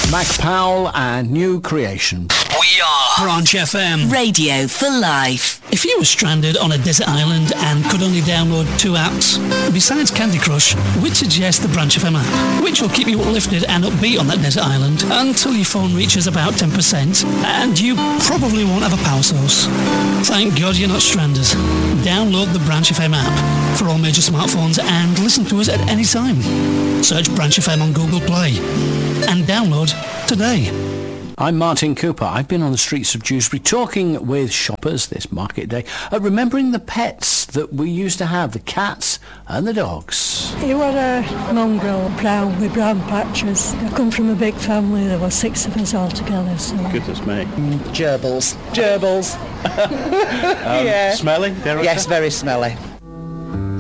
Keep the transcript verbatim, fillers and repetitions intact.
Mac Powell and New Creation. We are Branch F M. Radio for life. If you were stranded on a desert island and could only download two apps, besides Candy Crush, we'd suggest the Branch F M app, which will keep you uplifted and upbeat on that desert island until your phone reaches about ten percent, and you probably won't have a power source. Thank God you're not stranded. Download the Branch F M app for all major smartphones and listen to us at any time. Search Branch F M on Google Play and download today. I'm Martin Cooper. I've been on the streets of Dewsbury talking with shoppers this market day, uh, remembering the pets that we used to have, the cats and the dogs. He was a mongrel, brown, with brown patches. I come from a big family. There were six of us all together. So. Goodness me. Gerbils. Gerbils. um, yeah. Smelly? Yes, very smelly.